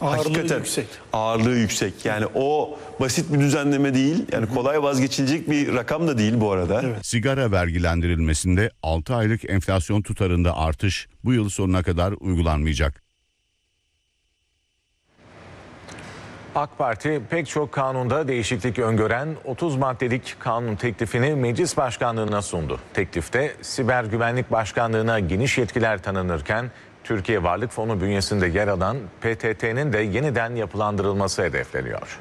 Hakikaten yüksek. ağırlığı yüksek. Yani o basit bir düzenleme değil. Yani kolay vazgeçilecek bir rakam da değil bu arada. Evet. Sigara vergilendirilmesinde 6 aylık enflasyon tutarında artış bu yıl sonuna kadar uygulanmayacak. AK Parti pek çok kanunda değişiklik öngören 30 maddelik kanun teklifini meclis başkanlığına sundu. Teklifte siber güvenlik başkanlığına geniş yetkiler tanınırken Türkiye Varlık Fonu bünyesinde yer alan PTT'nin de yeniden yapılandırılması hedefleniyor.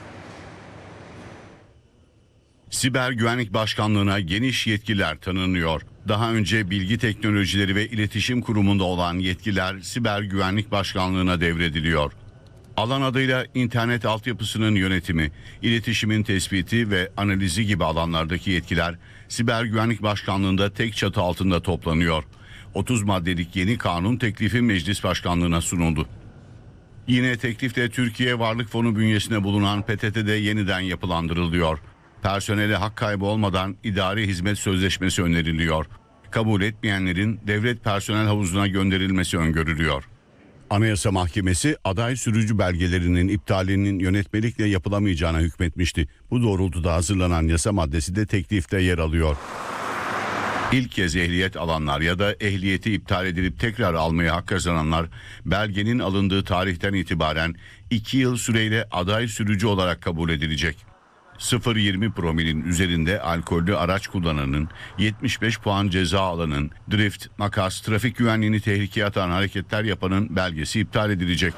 Siber Güvenlik Başkanlığı'na geniş yetkiler tanınıyor. Daha önce Bilgi Teknolojileri ve İletişim Kurumu'nda olan yetkiler Siber Güvenlik Başkanlığı'na devrediliyor. Alan adıyla internet altyapısının yönetimi, iletişimin tespiti ve analizi gibi alanlardaki yetkiler Siber Güvenlik Başkanlığı'nda tek çatı altında toplanıyor. 30 maddelik yeni kanun teklifi meclis başkanlığına sunuldu. Yine teklifte Türkiye Varlık Fonu bünyesinde bulunan PTT'de yeniden yapılandırılıyor. Personele hak kaybı olmadan idari hizmet sözleşmesi öneriliyor. Kabul etmeyenlerin devlet personel havuzuna gönderilmesi öngörülüyor. Anayasa Mahkemesi aday sürücü belgelerinin iptalinin yönetmelikle yapılamayacağına hükmetmişti. Bu doğrultuda hazırlanan yasa maddesi de teklifte yer alıyor. İlk kez ehliyet alanlar ya da ehliyeti iptal edilip tekrar almaya hak kazananlar belgenin alındığı tarihten itibaren 2 yıl süreyle aday sürücü olarak kabul edilecek. 0,20 promilin üzerinde alkollü araç kullananın, 75 puan ceza alanın, drift, makas, trafik güvenliğini tehlikeye atan hareketler yapanın belgesi iptal edilecek.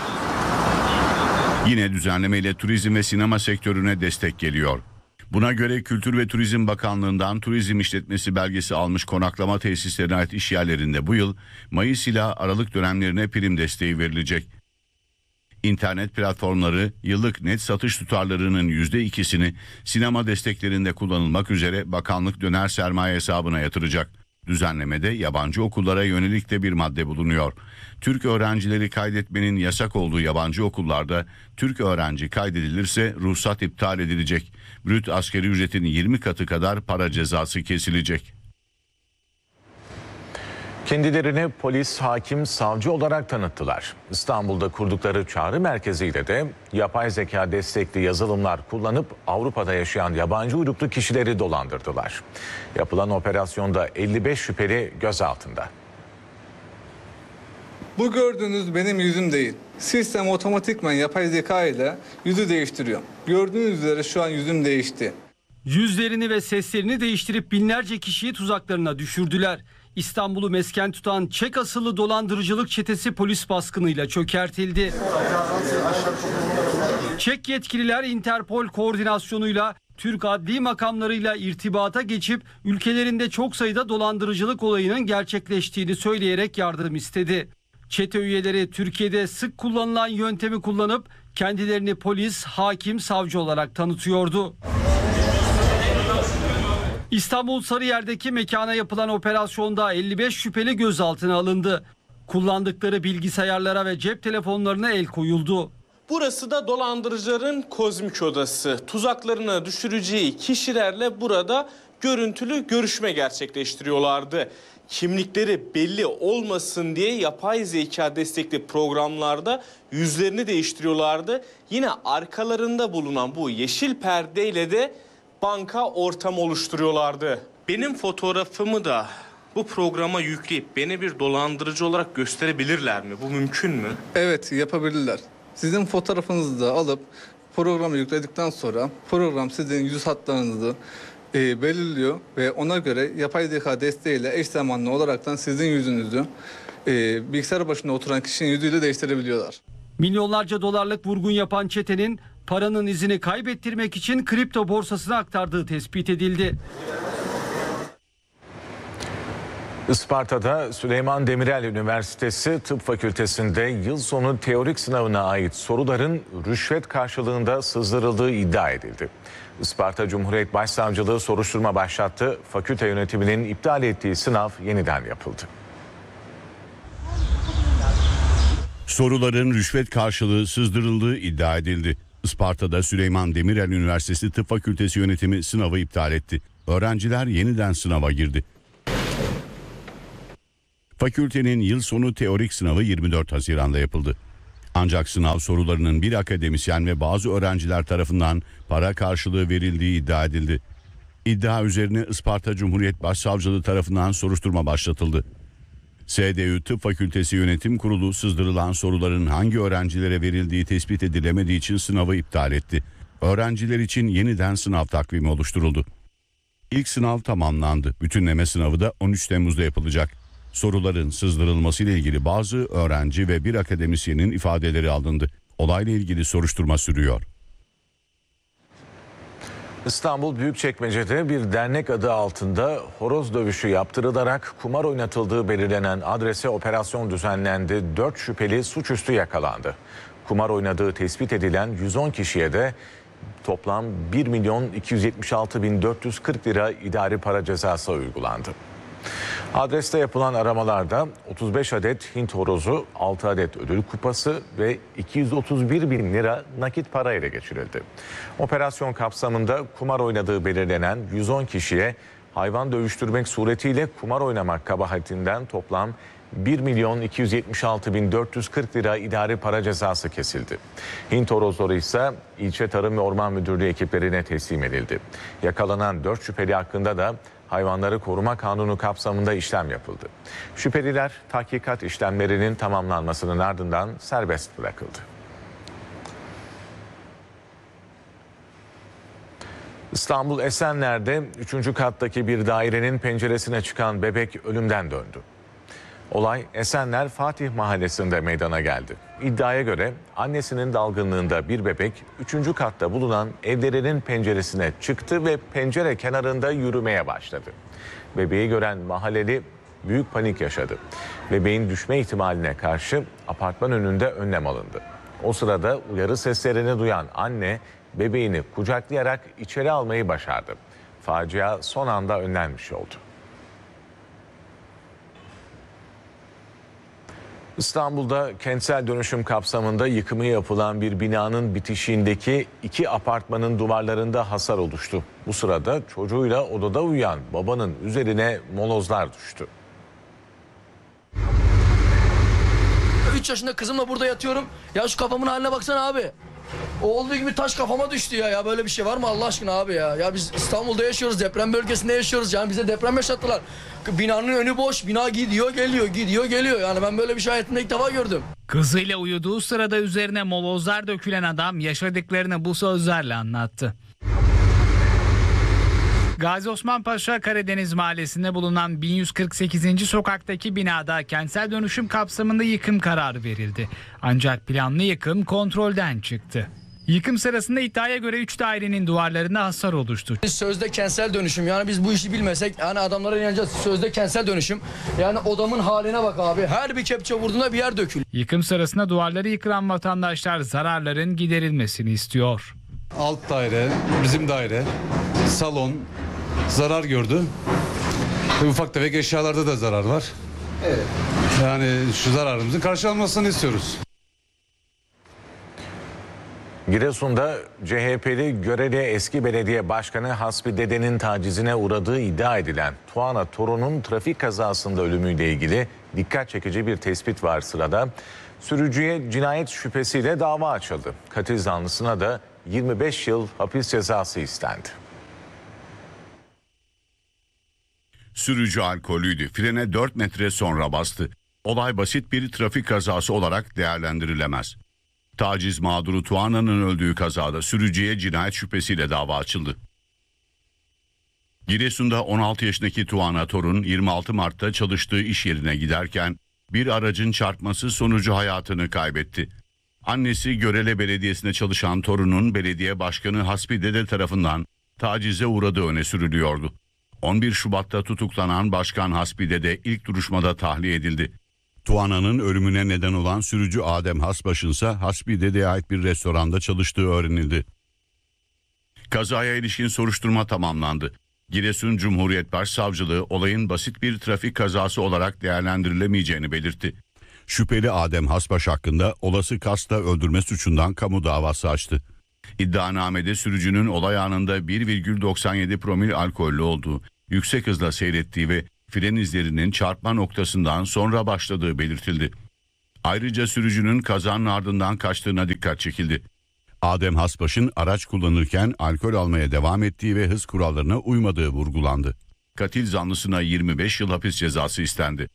Yine düzenlemeyle turizm ve sinema sektörüne destek geliyor. Buna göre Kültür ve Turizm Bakanlığı'ndan turizm işletmesi belgesi almış konaklama tesislerine ait işyerlerinde bu yıl Mayıs ile Aralık dönemlerine prim desteği verilecek. İnternet platformları yıllık net satış tutarlarının %2'sini sinema desteklerinde kullanılmak üzere bakanlık döner sermaye hesabına yatıracak. Düzenlemede yabancı okullara yönelik de bir madde bulunuyor. Türk öğrencileri kaydetmenin yasak olduğu yabancı okullarda Türk öğrenci kaydedilirse ruhsat iptal edilecek. Brüt asgari ücretin 20 katı kadar para cezası kesilecek. Kendilerini polis, hakim, savcı olarak tanıttılar. İstanbul'da kurdukları çağrı merkeziyle de yapay zeka destekli yazılımlar kullanıp Avrupa'da yaşayan yabancı uyruklu kişileri dolandırdılar. Yapılan operasyonda 55 şüpheli gözaltında. Bu gördüğünüz benim yüzüm değil. Sistem otomatikman yapay zeka ile yüzü değiştiriyor. Gördüğünüz üzere şu an yüzüm değişti. Yüzlerini ve seslerini değiştirip binlerce kişiyi tuzaklarına düşürdüler. İstanbul'u mesken tutan Çek asıllı dolandırıcılık çetesi polis baskınıyla çökertildi. Çek yetkililer Interpol koordinasyonuyla Türk adli makamlarıyla irtibata geçip ülkelerinde çok sayıda dolandırıcılık olayının gerçekleştiğini söyleyerek yardım istedi. Çete üyeleri Türkiye'de sık kullanılan yöntemi kullanıp kendilerini polis, hakim, savcı olarak tanıtıyordu. İstanbul Sarıyer'deki mekana yapılan operasyonda 55 şüpheli gözaltına alındı. Kullandıkları bilgisayarlara ve cep telefonlarına el koyuldu. Burası da dolandırıcıların kozmik odası. Tuzaklarına düşüreceği kişilerle burada görüntülü görüşme gerçekleştiriyorlardı. Kimlikleri belli olmasın diye yapay zeka destekli programlarda yüzlerini değiştiriyorlardı. Yine arkalarında bulunan bu yeşil perdeyle de banka ortamı oluşturuyorlardı. Benim fotoğrafımı da bu programa yükleyip beni bir dolandırıcı olarak gösterebilirler mi? Bu mümkün mü? Evet, yapabilirler. Sizin fotoğrafınızı da alıp programa yükledikten sonra program sizin yüz hatlarınızı belirliyor ve ona göre yapay zeka desteğiyle eş zamanlı olaraktan sizin yüzünüzü bilgisayar başında oturan kişinin yüzüyle değiştirebiliyorlar. Milyonlarca dolarlık vurgun yapan çetenin paranın izini kaybettirmek için kripto borsasına aktardığı tespit edildi. Isparta'da Süleyman Demirel Üniversitesi Tıp Fakültesi'nde yıl sonu teorik sınavına ait soruların rüşvet karşılığında sızdırıldığı iddia edildi. Isparta Cumhuriyet Başsavcılığı soruşturma başlattı. Fakülte yönetiminin iptal ettiği sınav yeniden yapıldı. Soruların rüşvet karşılığı sızdırıldığı iddia edildi. Isparta'da Süleyman Demirel Üniversitesi Tıp Fakültesi yönetimi sınavı iptal etti. Öğrenciler yeniden sınava girdi. Fakültenin yıl sonu teorik sınavı 24 Haziran'da yapıldı. Ancak sınav sorularının bir akademisyen ve bazı öğrenciler tarafından para karşılığı verildiği iddia edildi. İddia üzerine Isparta Cumhuriyet Başsavcılığı tarafından soruşturma başlatıldı. SDÜ Tıp Fakültesi Yönetim Kurulu sızdırılan soruların hangi öğrencilere verildiği tespit edilemediği için sınavı iptal etti. Öğrenciler için yeniden sınav takvimi oluşturuldu. İlk sınav tamamlandı. Bütünleme sınavı da 13 Temmuz'da yapılacak. Soruların sızdırılmasıyla ilgili bazı öğrenci ve bir akademisyenin ifadeleri alındı. Olayla ilgili soruşturma sürüyor. İstanbul Büyükçekmece'de bir dernek adı altında horoz dövüşü yaptırılarak kumar oynatıldığı belirlenen adrese operasyon düzenlendi. 4 şüpheli suçüstü yakalandı. Kumar oynadığı tespit edilen 110 kişiye de toplam 1.276.440 lira idari para cezası uygulandı. Adreste yapılan aramalarda 35 adet Hint horozu, 6 adet ödül kupası ve 231 bin lira nakit para ele geçirildi. Operasyon kapsamında kumar oynadığı belirlenen 110 kişiye hayvan dövüştürmek suretiyle kumar oynamak kabahatinden toplam 1.276.440 lira idari para cezası kesildi. Hint horozları ise İlçe Tarım ve Orman Müdürlüğü ekiplerine teslim edildi. Yakalanan 4 şüpheli hakkında da Hayvanları Koruma Kanunu kapsamında işlem yapıldı. Şüpheliler tahkikat işlemlerinin tamamlanmasının ardından serbest bırakıldı. İstanbul Esenler'de 3. kattaki bir dairenin penceresine çıkan bebek ölümden döndü. Olay Esenler Fatih Mahallesi'nde meydana geldi. İddiaya göre annesinin dalgınlığında bir bebek 3. katta bulunan evlerinin penceresine çıktı ve pencere kenarında yürümeye başladı. Bebeği gören mahalleli büyük panik yaşadı. Bebeğin düşme ihtimaline karşı apartman önünde önlem alındı. O sırada uyarı seslerini duyan anne bebeğini kucaklayarak içeri almayı başardı. Facia son anda önlenmiş oldu. İstanbul'da kentsel dönüşüm kapsamında yıkımı yapılan bir binanın bitişiğindeki 2 apartmanın duvarlarında hasar oluştu. Bu sırada çocuğuyla odada uyuyan babanın üzerine molozlar düştü. 3 yaşında kızımla burada yatıyorum. Ya şu kafamın haline baksana abi. O olduğu gibi taş kafama düştü ya. Ya böyle bir şey var mı Allah aşkına abi ya? Ya biz İstanbul'da yaşıyoruz, deprem bölgesinde yaşıyoruz. Yani bize deprem yaşattılar. Binanın önü boş, bina gidiyor geliyor, gidiyor geliyor. Yani ben böyle bir şey hayatımda ilk defa gördüm. Kızıyla uyuduğu sırada üzerine molozlar dökülen adam yaşadıklarını bu sözlerle anlattı. Gazi Osman Paşa Karadeniz Mahallesi'nde bulunan 1148. sokaktaki binada kentsel dönüşüm kapsamında yıkım kararı verildi. Ancak planlı yıkım kontrolden çıktı. Yıkım sırasında iddiaya göre 3 dairenin duvarlarında hasar oluştu. Sözde kentsel dönüşüm, yani biz bu işi bilmesek yani adamlara inanacağız. Sözde kentsel dönüşüm, yani odamın haline bak abi, her bir kepçe vurduğunda bir yer dökülüyor. Yıkım sırasında duvarları yıkılan vatandaşlar zararların giderilmesini istiyor. Alt daire, bizim daire, salon zarar gördü. Ufak tefek eşyalarda da zarar var. Evet. Yani şu zararımızın karşılanmasını istiyoruz. Giresun'da CHP'li Görele eski belediye başkanı Hasbi Dede'nin tacizine uğradığı iddia edilen Tuana Torun'un trafik kazasında ölümüyle ilgili dikkat çekici bir tespit var sırada. Sürücüye cinayet şüphesiyle dava açıldı. Katil zanlısına da 25 yıl hapis cezası istendi. Sürücü alkolüydü. Frene 4 metre sonra bastı. Olay basit bir trafik kazası olarak değerlendirilemez. Taciz mağduru Tuana'nın öldüğü kazada sürücüye cinayet şüphesiyle dava açıldı. Giresun'da 16 yaşındaki Tuana Torun 26 Mart'ta çalıştığı iş yerine giderken bir aracın çarpması sonucu hayatını kaybetti. Annesi Görele Belediyesi'nde çalışan Torun'un belediye başkanı Hasbi Dede tarafından tacize uğradığı öne sürülüyordu. 11 Şubat'ta tutuklanan Başkan Hasbi Dede ilk duruşmada tahliye edildi. Tuana'nın ölümüne neden olan sürücü Adem Hasbaş'ın ise Hasbi Dede'ye ait bir restoranda çalıştığı öğrenildi. Kazaya ilişkin soruşturma tamamlandı. Giresun Cumhuriyet Başsavcılığı olayın basit bir trafik kazası olarak değerlendirilemeyeceğini belirtti. Şüpheli Adem Hasbaş hakkında olası kasta öldürme suçundan kamu davası açtı. İddianamede sürücünün olay anında 1,97 promil alkollü olduğu, yüksek hızla seyrettiği ve fren izlerinin çarpma noktasından sonra başladığı belirtildi. Ayrıca sürücünün kazanın ardından kaçtığına dikkat çekildi. Adem Hasbaş'ın araç kullanırken alkol almaya devam ettiği ve hız kurallarına uymadığı vurgulandı. Katil zanlısına 25 yıl hapis cezası istendi.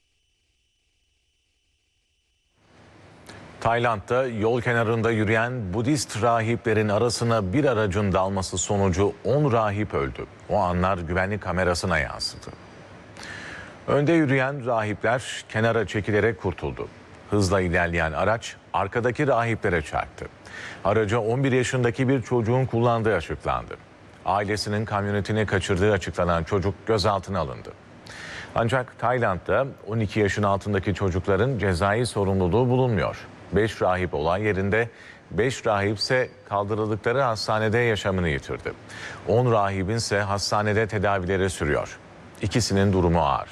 Tayland'da yol kenarında yürüyen Budist rahiplerin arasına bir aracın dalması sonucu 10 rahip öldü. O anlar güvenlik kamerasına yansıdı. Önde yürüyen rahipler kenara çekilerek kurtuldu. Hızla ilerleyen araç arkadaki rahiplere çarptı. Aracı 11 yaşındaki bir çocuğun kullandığı açıklandı. Ailesinin kamyonetini kaçırdığı açıklanan çocuk gözaltına alındı. Ancak Tayland'da 12 yaşın altındaki çocukların cezai sorumluluğu bulunmuyor. 5 rahip olay yerinde, 5 rahip ise kaldırıldıkları hastanede yaşamını yitirdi. 10 rahibin ise hastanede tedavileri sürüyor. İkisinin durumu ağır.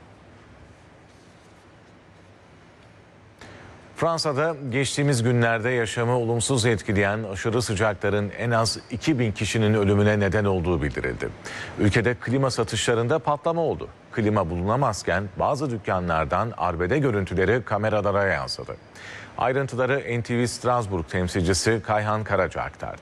Fransa'da geçtiğimiz günlerde yaşamı olumsuz etkileyen aşırı sıcakların en az 2000 kişinin ölümüne neden olduğu bildirildi. Ülkede klima satışlarında patlama oldu. Klima bulunamazken bazı dükkanlardan arbede görüntüleri kameralara yansıdı. Ayrıntıları NTV Strasbourg temsilcisi Kayhan Karaca aktardı.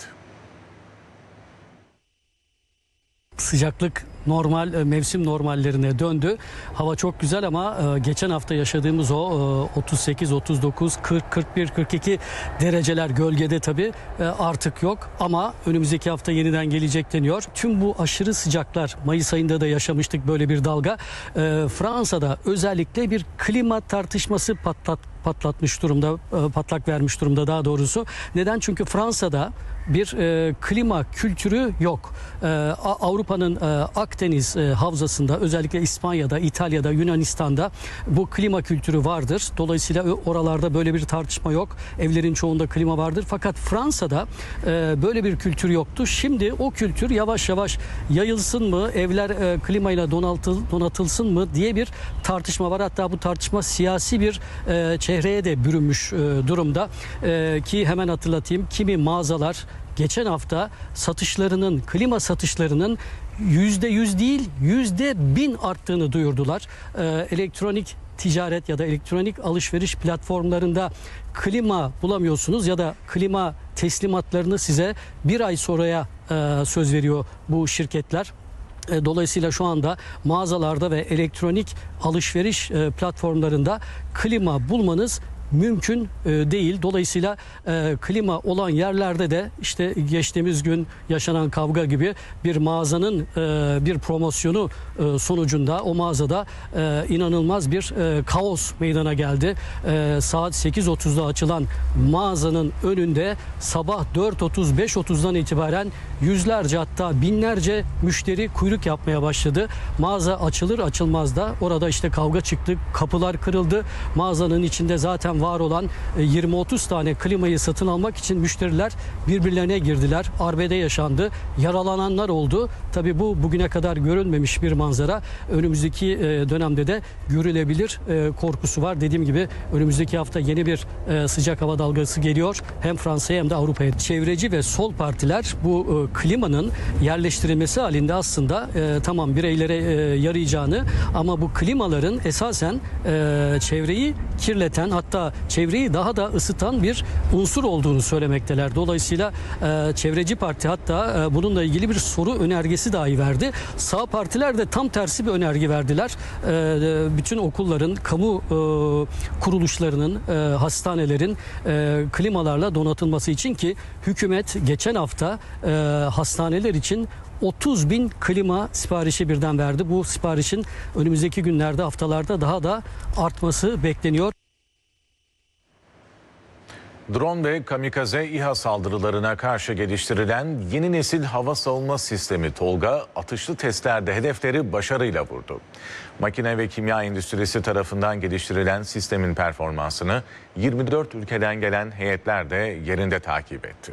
Sıcaklık normal mevsim normallerine döndü. Hava çok güzel ama geçen hafta yaşadığımız o 38, 39, 40, 41, 42 dereceler gölgede tabii artık yok. Ama önümüzdeki hafta yeniden gelecek deniyor. Tüm bu aşırı sıcaklar, Mayıs ayında da yaşamıştık böyle bir dalga. Fransa'da özellikle bir klima tartışması patlatmış durumda, patlak vermiş durumda daha doğrusu. Neden? Çünkü Fransa'da bir klima kültürü yok. Avrupa'nın Akdeniz havzasında, özellikle İspanya'da, İtalya'da, Yunanistan'da bu klima kültürü vardır. Dolayısıyla oralarda böyle bir tartışma yok. Evlerin çoğunda klima vardır. Fakat Fransa'da böyle bir kültür yoktu. Şimdi o kültür yavaş yavaş yayılsın mı, evler klimayla donatılsın mı diye bir tartışma var. Hatta bu tartışma siyasi bir çehreye de bürünmüş durumda. Ki hemen hatırlatayım, kimi mağazalar geçen hafta klima satışlarının %100 değil %1000 arttığını duyurdular. Elektronik ticaret ya da elektronik alışveriş platformlarında klima bulamıyorsunuz ya da klima teslimatlarını size bir ay sonraya söz veriyor bu şirketler. Dolayısıyla şu anda mağazalarda ve elektronik alışveriş platformlarında klima bulmanız mümkün değil. Dolayısıyla klima olan yerlerde de işte geçtiğimiz gün yaşanan kavga gibi bir mağazanın bir promosyonu sonucunda o mağazada inanılmaz bir kaos meydana geldi. Saat 8.30'da açılan mağazanın önünde sabah 4.30 5.30'dan itibaren yüzlerce hatta binlerce müşteri kuyruk yapmaya başladı. Mağaza açılır açılmaz da orada işte kavga çıktı. Kapılar kırıldı. Mağazanın içinde zaten var olan 20-30 tane klimayı satın almak için müşteriler birbirlerine girdiler. Arbede yaşandı. Yaralananlar oldu. Tabii bu bugüne kadar görülmemiş bir manzara. Önümüzdeki dönemde de görülebilir korkusu var. Dediğim gibi önümüzdeki hafta yeni bir sıcak hava dalgası geliyor. Hem Fransa'ya hem de Avrupa'ya. Çevreci ve sol partiler bu klimanın yerleştirilmesi halinde aslında tamam bireylere yarayacağını ama bu klimaların esasen çevreyi kirleten hatta çevreyi daha da ısıtan bir unsur olduğunu söylemekteler. Dolayısıyla çevreci parti hatta bununla ilgili bir soru önergesi dahi verdi. Sağ partiler de tam tersi bir önerge verdiler. Bütün okulların, kamu kuruluşlarının, hastanelerin klimalarla donatılması için ki hükümet geçen hafta hastaneler için 30.000 klima siparişi birden verdi. Bu siparişin önümüzdeki günlerde, haftalarda daha da artması bekleniyor. Drone ve kamikaze İHA saldırılarına karşı geliştirilen yeni nesil hava savunma sistemi TOLGA atışlı testlerde hedefleri başarıyla vurdu. Makine ve kimya endüstrisi tarafından geliştirilen sistemin performansını 24 ülkeden gelen heyetler de yerinde takip etti.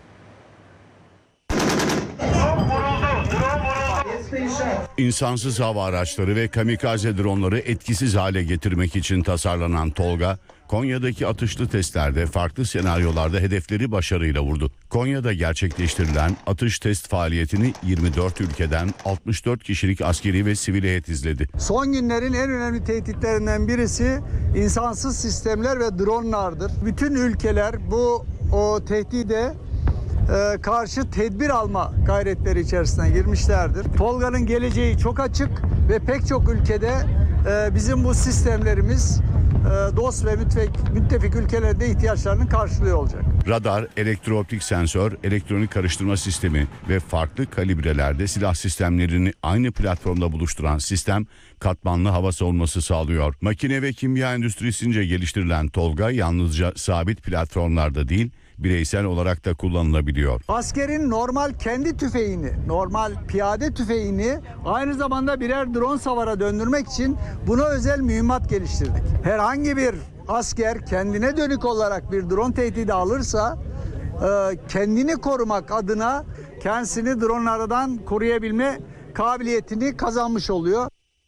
İnsansız hava araçları ve kamikaze dronları etkisiz hale getirmek için tasarlanan TOLGA, Konya'daki atışlı testlerde farklı senaryolarda hedefleri başarıyla vurdu. Konya'da gerçekleştirilen atış test faaliyetini 24 ülkeden 64 kişilik askeri ve sivil heyet izledi. Son günlerin en önemli tehditlerinden birisi insansız sistemler ve dronlardır. Bütün ülkeler bu tehdide karşı tedbir alma gayretleri içerisine girmişlerdir. Tolga'nın geleceği çok açık ve pek çok ülkede bizim bu sistemlerimiz dost ve müttefik ülkelerde ihtiyaçlarını karşılıyor olacak. Radar, elektrooptik sensör, elektronik karıştırma sistemi ve farklı kalibrelerde silah sistemlerini aynı platformda buluşturan sistem katmanlı hava savunması sağlıyor. Makine ve kimya endüstrisince geliştirilen Tolga yalnızca sabit platformlarda değil, bireysel olarak da kullanılabiliyor. Askerin normal kendi tüfeğini, normal piyade tüfeğini aynı zamanda birer drone savara döndürmek için buna özel mühimmat geliştirdik. Herhangi bir asker kendine dönük olarak bir drone tehdidi alırsa kendini korumak adına kendisini dronlardan koruyabilme kabiliyetini kazanmış oluyor.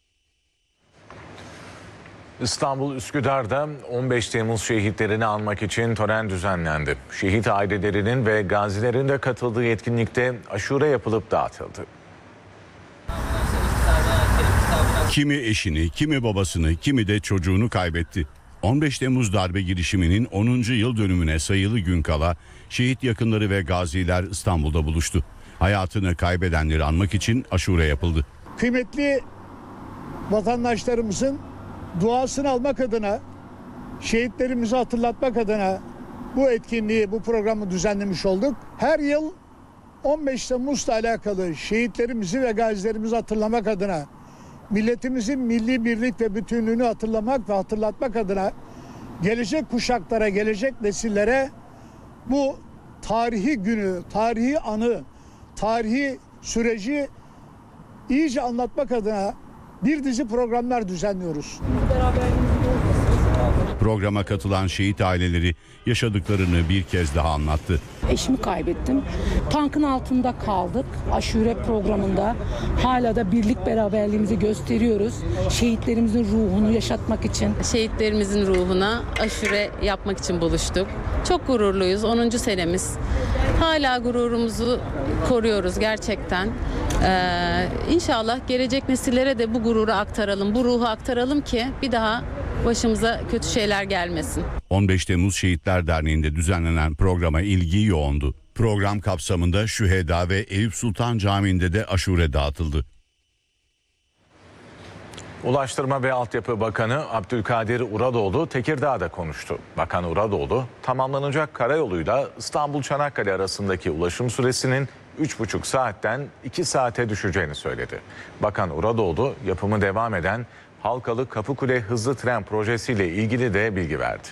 İstanbul Üsküdar'da 15 Temmuz şehitlerini anmak için tören düzenlendi. Şehit ailelerinin ve gazilerin de katıldığı etkinlikte aşure yapılıp dağıtıldı. Kimi eşini, kimi babasını, kimi de çocuğunu kaybetti. 15 Temmuz darbe girişiminin 10. yıl dönümüne sayılı gün kala şehit yakınları ve gaziler İstanbul'da buluştu. Hayatını kaybedenleri anmak için aşure yapıldı. Kıymetli vatandaşlarımızın duasını almak adına, şehitlerimizi hatırlatmak adına bu etkinliği, bu programı düzenlemiş olduk. Her yıl 15 Temmuz'la alakalı şehitlerimizi ve gazilerimizi hatırlamak adına, milletimizin milli birlik ve bütünlüğünü hatırlamak ve hatırlatmak adına gelecek kuşaklara, gelecek nesillere bu tarihi günü, tarihi anı, tarihi süreci iyice anlatmak adına bir dizi programlar düzenliyoruz. Programa katılan şehit aileleri yaşadıklarını bir kez daha anlattı. Eşimi kaybettim. Tankın altında kaldık. Aşure programında hala da birlik beraberliğimizi gösteriyoruz. Şehitlerimizin ruhunu yaşatmak için. Şehitlerimizin ruhuna aşure yapmak için buluştuk. Çok gururluyuz. 10. senemiz. Hala gururumuzu koruyoruz gerçekten. İnşallah gelecek nesillere de bu gururu aktaralım, bu ruhu aktaralım ki bir daha başımıza kötü şeyler gelmesin. 15 Temmuz Şehitler Derneği'nde düzenlenen programa ilgi yoğundu. Program kapsamında Şüheda ve Eyüp Sultan Camii'nde de aşure dağıtıldı. Ulaştırma ve Altyapı Bakanı Abdülkadir Uradoğlu Tekirdağ'da konuştu. Bakan Uradoğlu tamamlanacak karayoluyla İstanbul-Çanakkale arasındaki ulaşım süresinin 3,5 saatten 2 saate düşeceğini söyledi. Bakan Uradoğlu yapımı devam eden Halkalı Kapıkule Hızlı Tren projesiyle ilgili de bilgi verdi.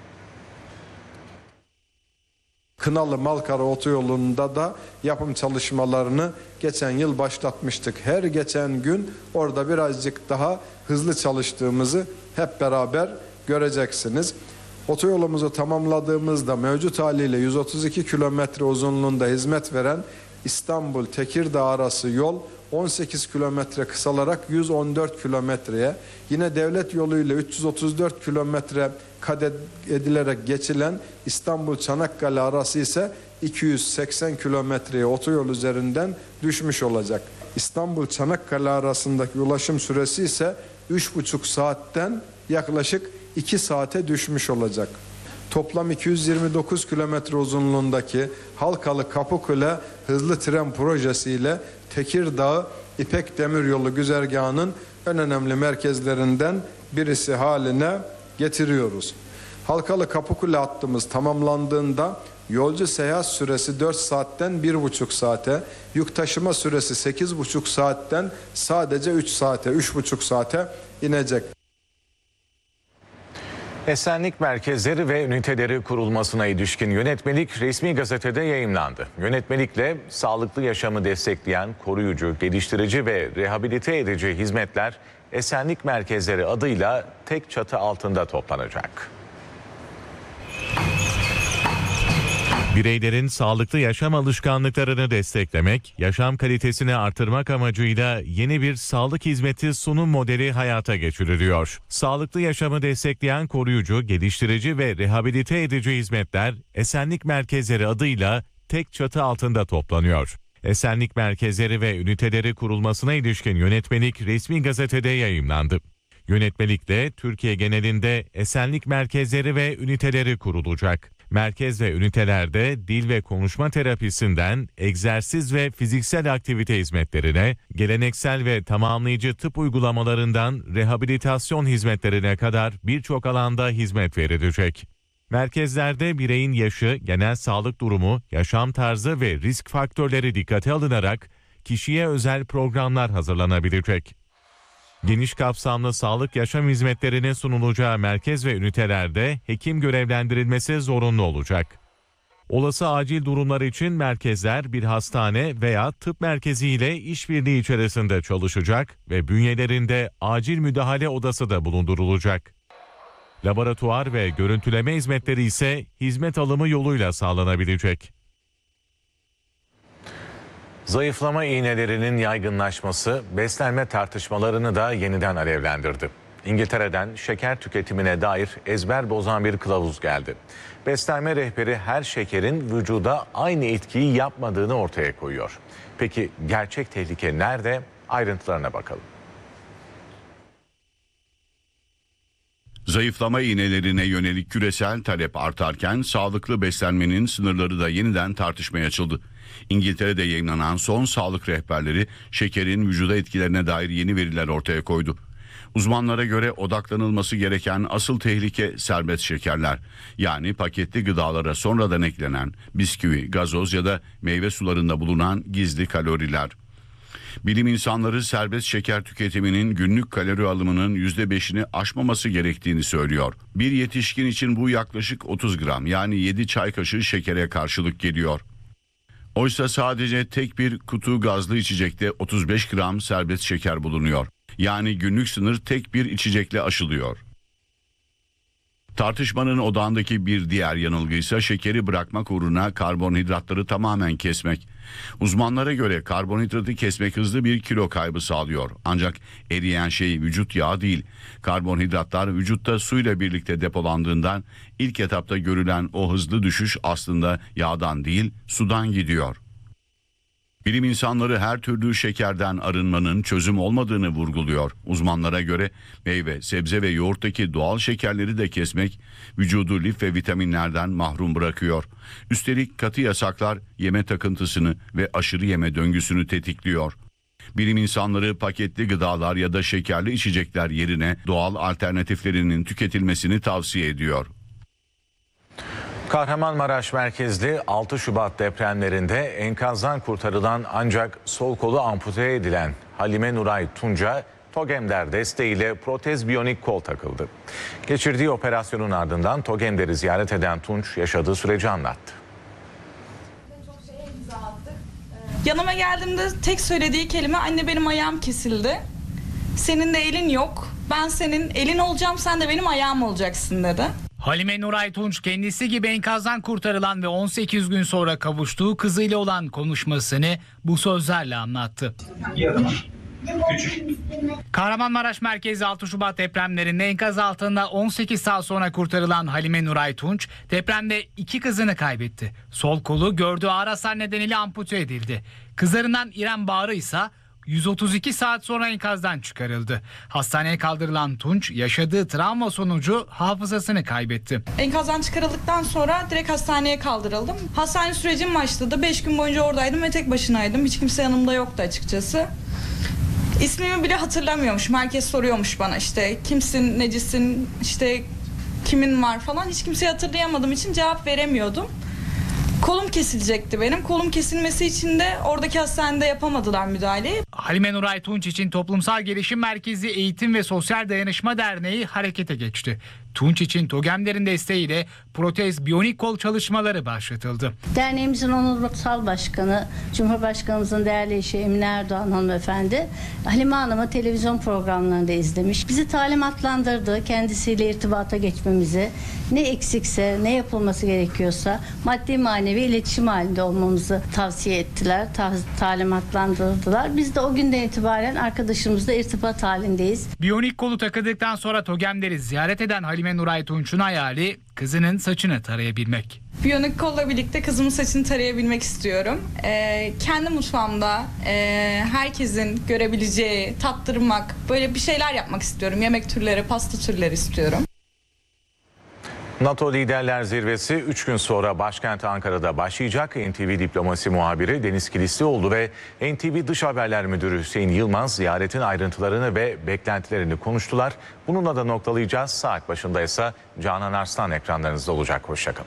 Kınalı-Malkara otoyolunda da yapım çalışmalarını geçen yıl başlatmıştık. Her geçen gün orada birazcık daha hızlı çalıştığımızı hep beraber göreceksiniz. Otoyolumuzu tamamladığımızda mevcut haliyle 132 kilometre uzunluğunda hizmet veren İstanbul-Tekirdağ arası yol 18 kilometre kısalarak 114 kilometreye, yine devlet yoluyla 334 kilometre kat edilerek geçilen İstanbul-Çanakkale arası ise 280 kilometreye otoyol üzerinden düşmüş olacak. İstanbul-Çanakkale arasındaki ulaşım süresi ise 3,5 saatten yaklaşık 2 saate düşmüş olacak. Toplam 229 kilometre uzunluğundaki Halkalı Kapıkule hızlı tren projesiyle Tekirdağ İpek Demiryolu güzergahının en önemli merkezlerinden birisi haline getiriyoruz. Halkalı Kapıkule hattımız tamamlandığında yolcu seyahat süresi 4 saatten 1,5 saate, yük taşıma süresi 8,5 saatten sadece 3,5 saate inecek. Esenlik merkezleri ve üniteleri kurulmasına ilişkin yönetmelik resmi gazetede yayımlandı. Yönetmelikle sağlıklı yaşamı destekleyen koruyucu, geliştirici ve rehabilite edici hizmetler esenlik merkezleri adıyla tek çatı altında toplanacak. Bireylerin sağlıklı yaşam alışkanlıklarını desteklemek, yaşam kalitesini artırmak amacıyla yeni bir sağlık hizmeti sunum modeli hayata geçiriliyor. Sağlıklı yaşamı destekleyen koruyucu, geliştirici ve rehabilite edici hizmetler Esenlik Merkezleri adıyla tek çatı altında toplanıyor. Esenlik Merkezleri ve üniteleri kurulmasına ilişkin yönetmelik resmi gazetede yayımlandı. Yönetmelikle Türkiye genelinde esenlik merkezleri ve üniteleri kurulacak. Merkez ve ünitelerde dil ve konuşma terapisinden egzersiz ve fiziksel aktivite hizmetlerine, geleneksel ve tamamlayıcı tıp uygulamalarından rehabilitasyon hizmetlerine kadar birçok alanda hizmet verilecek. Merkezlerde bireyin yaşı, genel sağlık durumu, yaşam tarzı ve risk faktörleri dikkate alınarak kişiye özel programlar hazırlanabilecek. Geniş kapsamlı sağlık yaşam hizmetlerinin sunulacağı merkez ve ünitelerde hekim görevlendirilmesi zorunlu olacak. Olası acil durumlar için merkezler bir hastane veya tıp merkezi ile işbirliği içerisinde çalışacak ve bünyelerinde acil müdahale odası da bulundurulacak. Laboratuvar ve görüntüleme hizmetleri ise hizmet alımı yoluyla sağlanabilecek. Zayıflama iğnelerinin yaygınlaşması beslenme tartışmalarını da yeniden alevlendirdi. İngiltere'den şeker tüketimine dair ezber bozan bir kılavuz geldi. Beslenme rehberi her şekerin vücuda aynı etkiyi yapmadığını ortaya koyuyor. Peki gerçek tehlike nerede? Ayrıntılarına bakalım. Zayıflama iğnelerine yönelik küresel talep artarken sağlıklı beslenmenin sınırları da yeniden tartışmaya açıldı. İngiltere'de yayınlanan son sağlık rehberleri şekerin vücuda etkilerine dair yeni veriler ortaya koydu. Uzmanlara göre odaklanılması gereken asıl tehlike serbest şekerler. Yani paketli gıdalara sonradan eklenen bisküvi, gazoz ya da meyve sularında bulunan gizli kaloriler. Bilim insanları serbest şeker tüketiminin günlük kalori alımının %5'ini aşmaması gerektiğini söylüyor. Bir yetişkin için bu yaklaşık 30 gram yani 7 çay kaşığı şekere karşılık geliyor. Oysa sadece tek bir kutu gazlı içecekte 35 gram serbest şeker bulunuyor. Yani günlük sınır tek bir içecekle aşılıyor. Tartışmanın odağındaki bir diğer yanılgı ise şekeri bırakmak uğruna karbonhidratları tamamen kesmek. Uzmanlara göre karbonhidratı kesmek hızlı bir kilo kaybı sağlıyor. Ancak eriyen şey vücut yağı değil. Karbonhidratlar vücutta suyla birlikte depolandığından ilk etapta görülen o hızlı düşüş aslında yağdan değil sudan gidiyor. Bilim insanları her türlü şekerden arınmanın çözüm olmadığını vurguluyor. Uzmanlara göre meyve, sebze ve yoğurttaki doğal şekerleri de kesmek vücudu lif ve vitaminlerden mahrum bırakıyor. Üstelik katı yasaklar yeme takıntısını ve aşırı yeme döngüsünü tetikliyor. Bilim insanları paketli gıdalar ya da şekerli içecekler yerine doğal alternatiflerinin tüketilmesini tavsiye ediyor. Kahramanmaraş merkezli 6 Şubat depremlerinde enkazdan kurtarılan ancak sol kolu ampute edilen Halime Nuray Tunç'a TOGEMDER desteğiyle protez biyonik kol takıldı. Geçirdiği operasyonun ardından TOGEMDER'i ziyaret eden Tunç yaşadığı süreci anlattı. Yanıma geldiğimde tek söylediği kelime anne benim ayağım kesildi. Senin de elin yok. Ben senin elin olacağım, sen de benim ayağım olacaksın dedi. Halime Nuray Tunç kendisi gibi enkazdan kurtarılan ve 18 gün sonra kavuştuğu kızıyla olan konuşmasını bu sözlerle anlattı. Kahramanmaraş merkezi 6 Şubat depremlerinde enkaz altında 18 saat sonra kurtarılan Halime Nuray Tunç depremde 2 kızını kaybetti. Sol kolu gördüğü ağır hasar nedeniyle ampute edildi. Kızlarından İrem Bağrı ise 132 saat sonra enkazdan çıkarıldı. Hastaneye kaldırılan Tunç yaşadığı travma sonucu hafızasını kaybetti. Enkazdan çıkarıldıktan sonra direkt hastaneye kaldırıldım. Hastane sürecim başladı. 5 gün boyunca oradaydım ve tek başınaydım. Hiç kimse yanımda yoktu açıkçası. İsmimi bile hatırlamıyormuşum. Herkes soruyormuş bana işte kimsin, necisin, işte kimin var falan. Hiç kimseyi hatırlayamadığım için cevap veremiyordum. Kolum kesilecekti benim. Kolum kesilmesi için de oradaki hastanede yapamadılar müdahaleyi. Halime Nuray Tunç için Toplumsal Gelişim Merkezi Eğitim ve Sosyal Dayanışma Derneği harekete geçti. Tunç için TOGEM'lerin desteğiyle protez biyonik kol çalışmaları başlatıldı. Derneğimizin onursal başkanı, Cumhurbaşkanımızın değerli eşi Emine Erdoğan hanımefendi, Halime Hanım'ı televizyon programlarında izlemiş. Bizi talimatlandırdı kendisiyle irtibata geçmemizi. Ne eksikse, ne yapılması gerekiyorsa maddi manevi iletişim halinde olmamızı tavsiye ettiler, talimatlandırdılar. Biz de o günden itibaren arkadaşımızla irtibat halindeyiz. Biyonik kolu takıldıktan sonra TOGEM'leri ziyaret eden Halime Nuray Tunç'un hayali kızının saçını tarayabilmek. Biyonik kolla birlikte kızımın saçını tarayabilmek istiyorum. Kendi mutfağımda herkesin görebileceği, tattırmak, böyle bir şeyler yapmak istiyorum. Yemek türleri, pasta türleri istiyorum. NATO Liderler Zirvesi 3 gün sonra başkent Ankara'da başlayacak. NTV Diplomasi muhabiri Deniz Kilislioğlu ve NTV Dış Haberler Müdürü Hüseyin Yılmaz ziyaretin ayrıntılarını ve beklentilerini konuştular. Bununla da noktalayacağız. Saat başında ise Canan Arslan ekranlarınızda olacak. Hoşçakalın.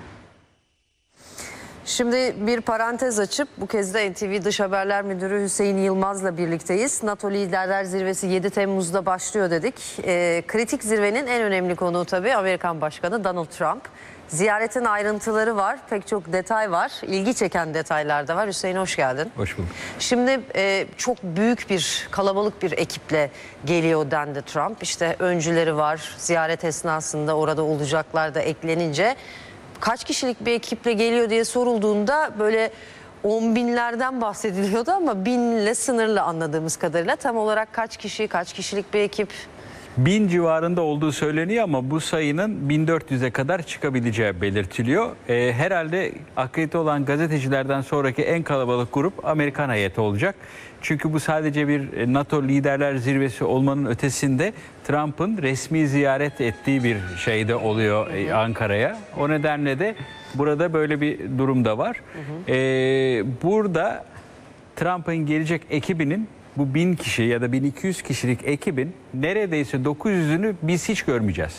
Şimdi bir parantez açıp bu kez de NTV Dış Haberler Müdürü Hüseyin Yılmaz'la birlikteyiz. NATO Liderler Zirvesi 7 Temmuz'da başlıyor dedik. Kritik zirvenin en önemli konuğu tabii Amerikan Başkanı Donald Trump. Ziyaretin ayrıntıları var, pek çok detay var, ilgi çeken detaylar da var. Hüseyin hoş geldin. Hoş bulduk. Şimdi çok büyük bir, kalabalık bir ekiple geliyor dendi Trump. İşte öncüleri var, ziyaret esnasında orada olacaklar da eklenince... Kaç kişilik bir ekiple geliyor diye sorulduğunda böyle 10 binlerden bahsediliyordu ama 1000 ile sınırlı anladığımız kadarıyla. Tam olarak kaç kişi, kaç kişilik bir ekip? 1000 civarında olduğu söyleniyor ama bu sayının 1400'e kadar çıkabileceği belirtiliyor. Herhalde akredite olan gazetecilerden sonraki en kalabalık grup Amerikan heyeti olacak. Çünkü bu sadece bir NATO Liderler Zirvesi olmanın ötesinde Trump'ın resmi ziyaret ettiği bir şeyde oluyor Ankara'ya. O nedenle de burada böyle bir durum da var. Burada Trump'ın gelecek ekibinin bu 1000 kişi ya da 1200 kişilik ekibin neredeyse 900'ünü biz hiç görmeyeceğiz.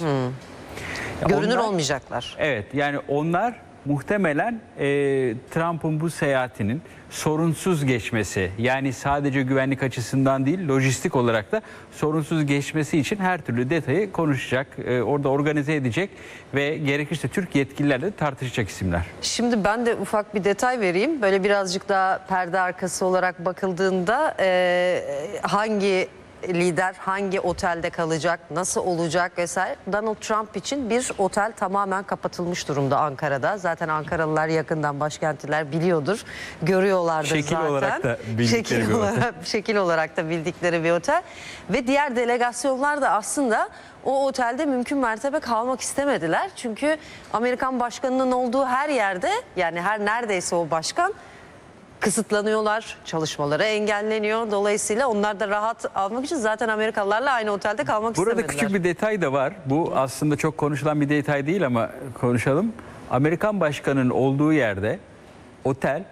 Görünür olmayacaklar. Evet, yani onlar muhtemelen Trump'ın bu seyahatinin sorunsuz geçmesi, yani sadece güvenlik açısından değil lojistik olarak da sorunsuz geçmesi için her türlü detayı konuşacak, orada organize edecek ve gerekirse Türk yetkililerle de tartışacak isimler. Şimdi ben de ufak bir detay vereyim. Böyle birazcık daha perde arkası olarak bakıldığında hangi lider hangi otelde kalacak, nasıl olacak vesaire. Donald Trump için bir otel tamamen kapatılmış durumda Ankara'da. Zaten Ankaralılar yakından başkentliler biliyordur, görüyorlardır şekil zaten. Olarak da bildikleri bir otel. Şekil olarak da bildikleri bir otel. Ve diğer delegasyonlar da aslında o otelde mümkün mertebe kalmak istemediler. Çünkü Amerikan başkanının olduğu her yerde, yani her neredeyse o başkan kısıtlanıyorlar, çalışmaları engelleniyor. Dolayısıyla onlar da rahat almak için zaten Amerikalılarla aynı otelde kalmak istemediler. Burada küçük bir detay da var. Bu aslında çok konuşulan bir detay değil ama konuşalım. Amerikan başkanının olduğu yerde otel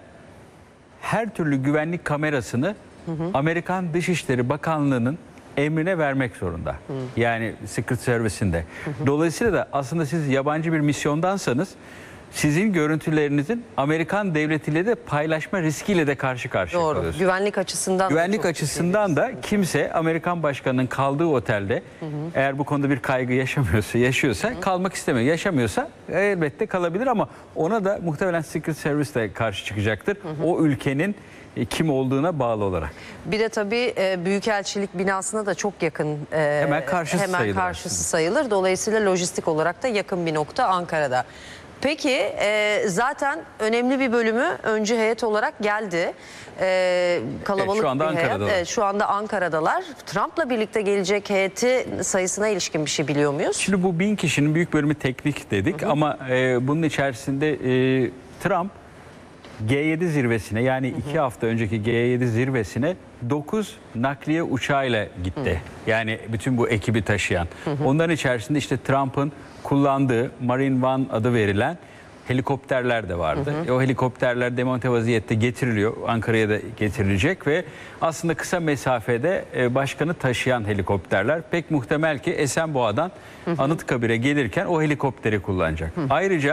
her türlü güvenlik kamerasını Amerikan Dışişleri Bakanlığı'nın emrine vermek zorunda. Yani Secret Service'inde. Dolayısıyla da aslında siz yabancı bir misyondansanız sizin görüntülerinizin Amerikan devletiyle de paylaşma riskiyle de karşı karşıya kalıyorsunuz. Doğru. Güvenlik açısından Güvenlik açısından da kimse Amerikan başkanının kaldığı otelde eğer bu konuda bir kaygı yaşıyorsa kalmak istemiyor. Yaşamıyorsa elbette kalabilir ama ona da muhtemelen Secret Service de karşı çıkacaktır. O ülkenin kim olduğuna bağlı olarak. Bir de tabii Büyükelçilik binasına da çok yakın. Hemen karşısı sayılır. Dolayısıyla lojistik olarak da yakın bir nokta Ankara'da. Peki zaten önemli bir bölümü öncü heyet olarak geldi. Kalabalık şu anda bir heyet. Ankara'dalar. Evet, şu anda Ankara'dalar. Trump'la birlikte gelecek heyeti sayısına ilişkin bir şey biliyor muyuz? Şimdi bu 1000 kişinin büyük bölümü teknik dedik ama bunun içerisinde Trump G7 zirvesine, yani 2 hafta önceki G7 zirvesine 9 nakliye uçağıyla gitti. Yani bütün bu ekibi taşıyan. Onların içerisinde işte Trump'ın kullandığı Marine One adı verilen helikopterler de vardı. O helikopterler demonte vaziyette getiriliyor. Ankara'ya da getirilecek ve aslında kısa mesafede başkanı taşıyan helikopterler. Pek muhtemel ki Esenboğa'dan Anıtkabir'e gelirken o helikopteri kullanacak. Ayrıca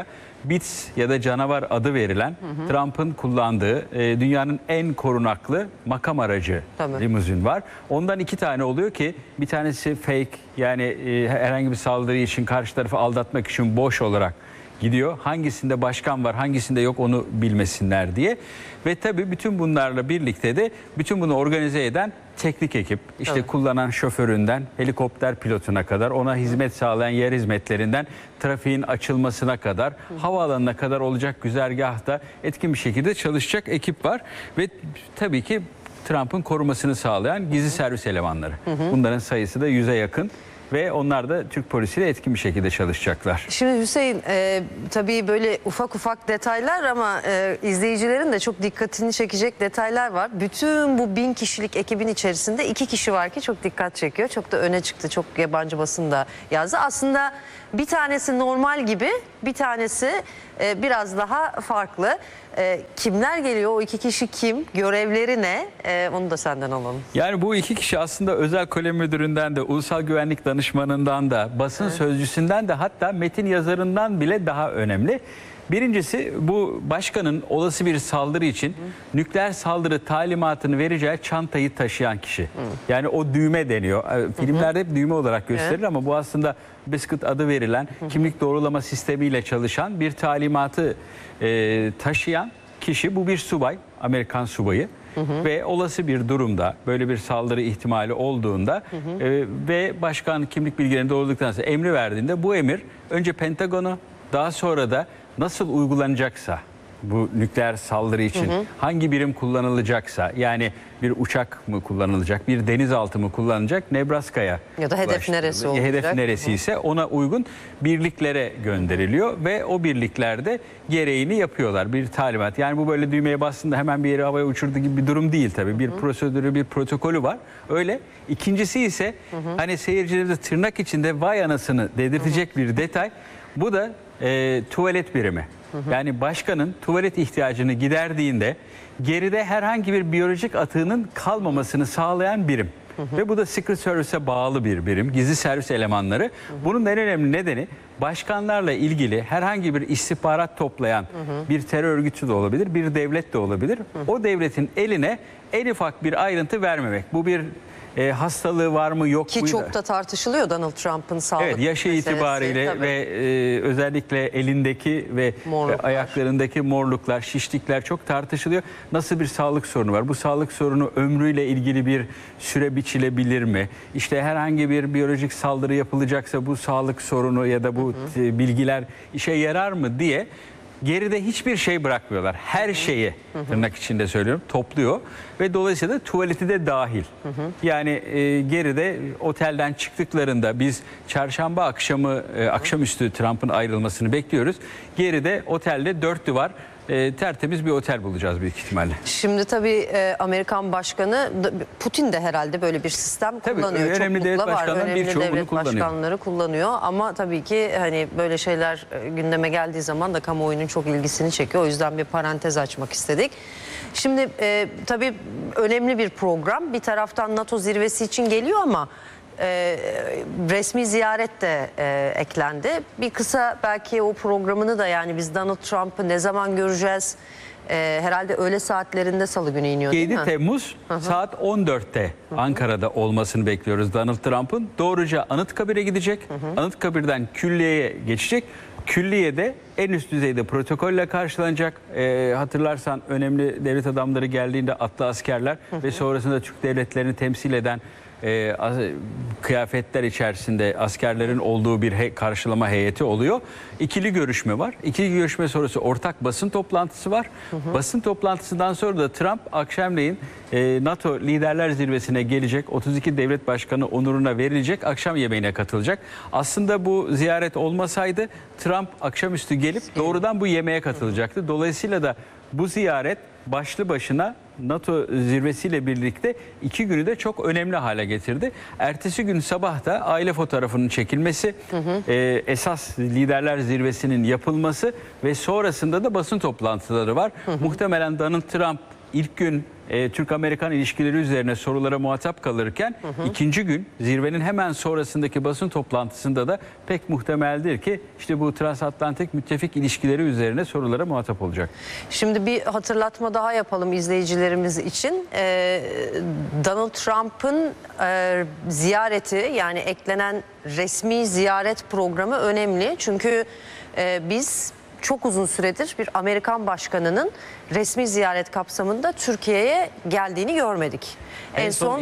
Bits ya da canavar adı verilen Trump'ın kullandığı dünyanın en korunaklı makam aracı limuzin var. Ondan 2 tane oluyor ki bir tanesi fake, yani herhangi bir saldırı için karşı tarafı aldatmak için boş olarak gidiyor. Hangisinde başkan var, hangisinde yok onu bilmesinler diye. Ve tabii bütün bunlarla birlikte de bütün bunu organize eden teknik ekip, işte kullanan şoföründen helikopter pilotuna kadar, ona hizmet sağlayan yer hizmetlerinden trafiğin açılmasına kadar, havaalanına kadar olacak güzergahta etkin bir şekilde çalışacak ekip var. Ve tabii ki Trump'ın korumasını sağlayan gizli servis elemanları. Bunların sayısı da 100'e yakın. Ve onlar da Türk polisiyle etkin bir şekilde çalışacaklar. Şimdi Hüseyin, tabii böyle ufak detaylar ama izleyicilerin de çok dikkatini çekecek detaylar var. Bütün bu 1000 kişilik ekibin içerisinde 2 kişi var ki çok dikkat çekiyor. Çok da öne çıktı, çok yabancı basın da yazdı. Aslında bir tanesi normal gibi, bir tanesi biraz daha farklı. Kimler geliyor, o 2 kişi kim, görevleri ne, onu da senden alalım. Yani bu 2 kişi aslında özel kalem müdüründen de, ulusal güvenlik danışmanından da, basın sözcüsünden de, hatta metin yazarından bile daha önemli. Birincisi, bu başkanın olası bir saldırı için nükleer saldırı talimatını vereceği çantayı taşıyan kişi. Yani o düğme deniyor. Filmlerde hep düğme olarak gösterilir ama bu aslında Biscuit adı verilen kimlik doğrulama sistemiyle çalışan bir talimatı taşıyan kişi. Bu bir subay, Amerikan subayı. Ve olası bir durumda, böyle bir saldırı ihtimali olduğunda ve başkan kimlik bilgilerini doğruladıktan sonra emri verdiğinde, bu emir önce Pentagon'u, daha sonra da nasıl uygulanacaksa bu nükleer saldırı için hangi birim kullanılacaksa, yani bir uçak mı kullanılacak, bir denizaltı mı kullanılacak, Nebraska'ya ya da hedef neresi olacak? Hedef neresi ise ona uygun birliklere gönderiliyor ve o birliklerde gereğini yapıyorlar. Bir talimat. Yani bu böyle düğmeye bastığında hemen bir yere havaya uçurdu gibi bir durum değil tabii. Bir prosedürü, bir protokolü var. Öyle. İkincisi ise hani seyircilerimize tırnak içinde vay anasını dedirtecek bir detay. Bu da tuvalet birimi. Yani başkanın tuvalet ihtiyacını giderdiğinde geride herhangi bir biyolojik atığının kalmamasını sağlayan birim. Ve bu da Secret Service'e bağlı bir birim, gizli servis elemanları. Bunun en önemli nedeni, başkanlarla ilgili herhangi bir istihbarat toplayan bir terör örgütü de olabilir, bir devlet de olabilir. O devletin eline en ufak bir ayrıntı vermemek. Bu bir hastalığı var mı yok mu? Ki çok da tartışılıyor Donald Trump'ın sağlık meselesi. Evet, yaşı itibariyle ve özellikle elindeki ve ayaklarındaki morluklar, şişlikler çok tartışılıyor. Nasıl bir sağlık sorunu var? Bu sağlık sorunu ömrüyle ilgili bir süre biçilebilir mi? İşte herhangi bir biyolojik saldırı yapılacaksa bu sağlık sorunu ya da bu bilgiler işe yarar mı diye geride hiçbir şey bırakmıyorlar. Her şeyi, tırnak içinde söylüyorum, topluyor ve dolayısıyla tuvaleti de dahil. Yani geride otelden çıktıklarında biz çarşamba akşamı, akşamüstü Trump'ın ayrılmasını bekliyoruz. Geride otelde 4 duvar, tertemiz bir otel bulacağız büyük ihtimalle. Şimdi tabii Amerikan Başkanı, Putin de herhalde böyle bir sistem kullanıyor. Önemli devlet başkanları birçoğu bunu kullanıyor. Başkanları kullanıyor ama tabii ki hani böyle şeyler gündeme geldiği zaman da kamuoyunun çok ilgisini çekiyor. O yüzden bir parantez açmak istedik. Şimdi tabii önemli bir program. Bir taraftan NATO zirvesi için geliyor ama resmi ziyaret de eklendi. Bir kısa belki o programını da, yani biz Donald Trump'ı ne zaman göreceğiz? Herhalde öğle saatlerinde salı günü iniyor değil mi? 7 Temmuz saat 14'te Ankara'da olmasını bekliyoruz Donald Trump'ın. Doğruca Anıtkabir'e gidecek. Anıtkabir'den Külliye'ye geçecek. Külliye'de en üst düzeyde protokolle karşılanacak. Hatırlarsan önemli devlet adamları geldiğinde atlı askerler ve sonrasında Türk devletlerini temsil eden kıyafetler içerisinde askerlerin olduğu bir karşılama heyeti oluyor. İkili görüşme var. İkili görüşme sonrası ortak basın toplantısı var. Basın toplantısından sonra da Trump akşamleyin NATO Liderler Zirvesi'ne gelecek. 32 devlet başkanı onuruna verilecek akşam yemeğine katılacak. Aslında bu ziyaret olmasaydı Trump akşamüstü gelip doğrudan bu yemeğe katılacaktı. Dolayısıyla da bu ziyaret başlı başına NATO zirvesiyle birlikte 2 günü de çok önemli hale getirdi. Ertesi gün sabah da aile fotoğrafının çekilmesi, esas liderler zirvesinin yapılması ve sonrasında da basın toplantıları var. Muhtemelen Donald Trump ilk gün Türk-Amerikan ilişkileri üzerine sorulara muhatap kalırken ikinci gün zirvenin hemen sonrasındaki basın toplantısında da pek muhtemeldir ki işte bu transatlantik müttefik ilişkileri üzerine sorulara muhatap olacak. Şimdi bir hatırlatma daha yapalım izleyicilerimiz için. Donald Trump'ın ziyareti, yani eklenen resmi ziyaret programı önemli. Çünkü biz çok uzun süredir bir Amerikan başkanının resmi ziyaret kapsamında Türkiye'ye geldiğini görmedik. En son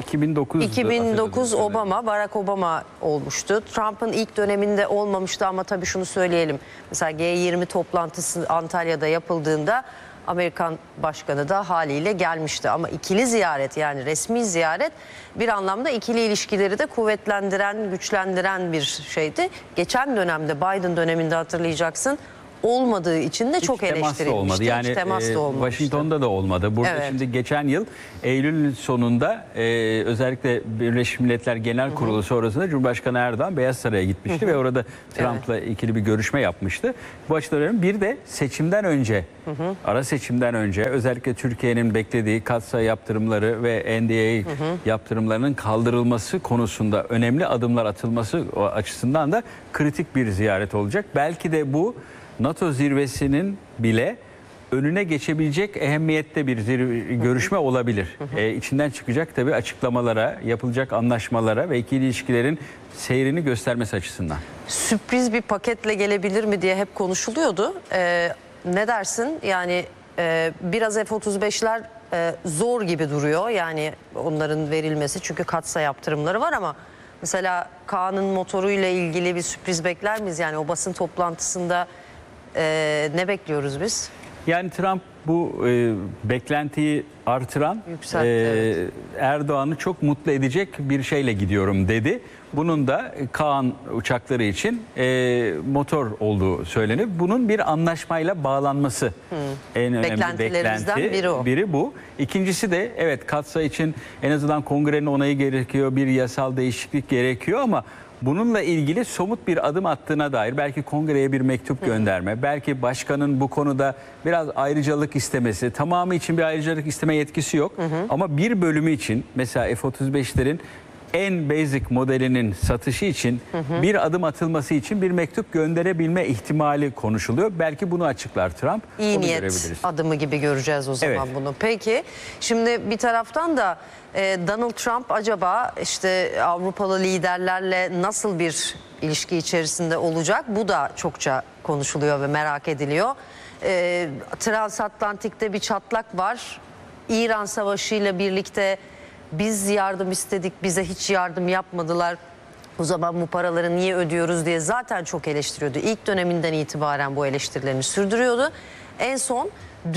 2009 Obama, Barack Obama olmuştu. Trump'ın ilk döneminde olmamıştı ama tabii şunu söyleyelim. Mesela G20 toplantısı Antalya'da yapıldığında Amerikan başkanı da haliyle gelmişti. Ama ikili ziyaret, yani resmi ziyaret bir anlamda ikili ilişkileri de kuvvetlendiren, güçlendiren bir şeydi. Geçen dönemde, Biden döneminde hatırlayacaksın, olmadığı için de çok eleştirilmişti. Olmadı. Yani hiç temas da olmamıştı. Washington'da da olmadı. Burada Evet. şimdi geçen yıl Eylül sonunda özellikle Birleşmiş Milletler Genel Kurulu sonrasında Cumhurbaşkanı Erdoğan Beyaz Saray'a gitmişti ve orada Trump'la ikili bir görüşme yapmıştı. Bu açıdan önemli. Bir de seçimden önce, ara seçimden önce özellikle Türkiye'nin beklediği katsayı yaptırımları ve NDA yaptırımlarının kaldırılması konusunda önemli adımlar atılması açısından da kritik bir ziyaret olacak. Belki de bu NATO zirvesinin bile önüne geçebilecek ehemmiyette bir görüşme olabilir. İçinden çıkacak tabii açıklamalara, yapılacak anlaşmalara ve ikili ilişkilerin seyrini göstermesi açısından. Sürpriz bir paketle gelebilir mi diye hep konuşuluyordu. Ne dersin? Yani biraz F-35'ler zor gibi duruyor. Yani onların verilmesi, çünkü katsayı yaptırımları var ama mesela Kaan'ın motoruyla ilgili bir sürpriz bekler miyiz? Yani o basın toplantısında ne bekliyoruz biz? Yani Trump bu beklentiyi artıran, evet. Erdoğan'ı çok mutlu edecek bir şeyle gidiyorum dedi. Bunun da Kaan uçakları için motor olduğu söylenip bunun bir anlaşmayla bağlanması en önemli beklenti. Biri bu. İkincisi de evet katsayı için en azından kongrenin onayı gerekiyor, bir yasal değişiklik gerekiyor ama bununla ilgili somut bir adım attığına dair belki kongreye bir mektup gönderme, belki başkanın bu konuda biraz ayrıcalık istemesi, tamamı için bir ayrıcalık isteme yetkisi yok. Ama bir bölümü için mesela F-35'lerin en basic modelinin satışı için bir adım atılması için bir mektup gönderebilme ihtimali konuşuluyor. Belki bunu açıklar Trump. İyi niyet adımı gibi göreceğiz o zaman bunu. Peki şimdi bir taraftan da Donald Trump acaba işte Avrupalı liderlerle nasıl bir ilişki içerisinde olacak? Bu da çokça konuşuluyor ve merak ediliyor. Transatlantik'te bir çatlak var. İran Savaşı ile birlikte biz yardım istedik, bize hiç yardım yapmadılar. O zaman bu paraları niye ödüyoruz diye zaten çok eleştiriyordu. İlk döneminden itibaren bu eleştirilerini sürdürüyordu. En son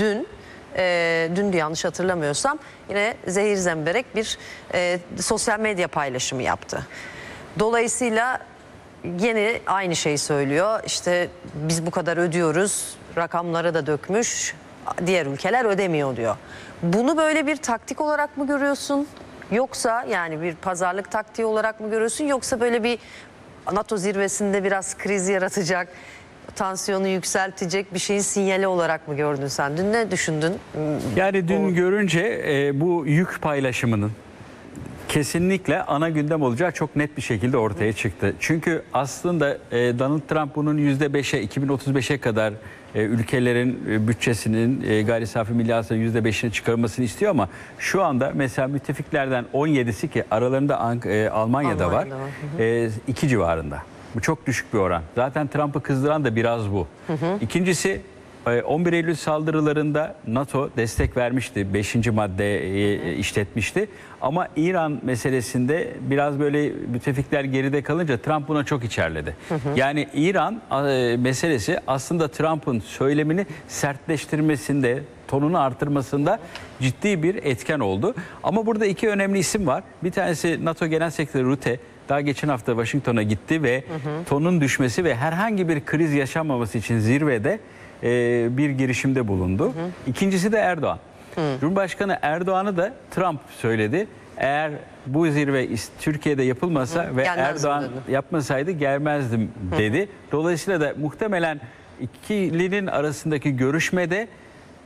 dündü yanlış hatırlamıyorsam, yine zehir zemberek bir sosyal medya paylaşımı yaptı. Dolayısıyla yine aynı şeyi söylüyor. İşte biz bu kadar ödüyoruz, rakamları da dökmüş, diğer ülkeler ödemiyor diyor. Bunu böyle bir taktik olarak mı görüyorsun? Yoksa yani bir pazarlık taktiği olarak mı görüyorsun? Yoksa böyle bir NATO zirvesinde biraz kriz yaratacak, tansiyonu yükseltecek bir şeyin sinyali olarak mı gördün sen? Dün ne düşündün? Yani dün görünce bu yük paylaşımının kesinlikle ana gündem olacağı çok net bir şekilde ortaya çıktı. Çünkü aslında Donald Trump bunun %5'e 2035'e kadar ülkelerin bütçesinin gayri safi milli hasılanın %5'ini çıkarılmasını istiyor ama şu anda mesela müttefiklerden 17'si ki aralarında Almanya'da var 2 civarında. Bu çok düşük bir oran. Zaten Trump'ı kızdıran da biraz bu. İkincisi 11 Eylül saldırılarında NATO destek vermişti. 5. maddeyi işletmişti. Ama İran meselesinde biraz böyle müttefikler geride kalınca Trump buna çok içerledi. Yani İran meselesi aslında Trump'ın söylemini sertleştirmesinde, tonunu artırmasında ciddi bir etken oldu. Ama burada iki önemli isim var. Bir tanesi NATO Genel Sekreteri Rutte. Daha geçen hafta Washington'a gitti ve tonun düşmesi ve herhangi bir kriz yaşanmaması için zirvede bir girişimde bulundu. İkincisi de Erdoğan. Cumhurbaşkanı Erdoğan'ı da Trump söyledi. Eğer bu zirve Türkiye'de yapılmasa ve Erdoğan yapmasaydı gelmezdim dedi. Dolayısıyla da muhtemelen ikilinin arasındaki görüşmede